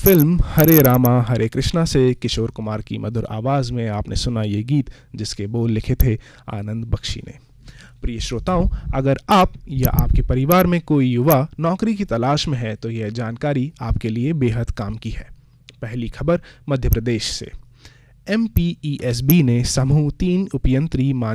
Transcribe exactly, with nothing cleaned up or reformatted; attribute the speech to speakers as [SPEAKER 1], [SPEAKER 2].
[SPEAKER 1] Film हरे रामा हरे कृष्णा से किशोर कुमार की मधुर आवाज़ में आपने सुना ये गीत, जिसके बोल लिखे थे आनंद बख्शी ने। प्रिय श्रोताओं, अगर आप या आपके परिवार में कोई युवा नौकरी की तलाश में है तो यह जानकारी आपके लिए बेहद काम की है। पहली खबर मध्य प्रदेश से। M P E S B ने समूह तीन उपयंत्री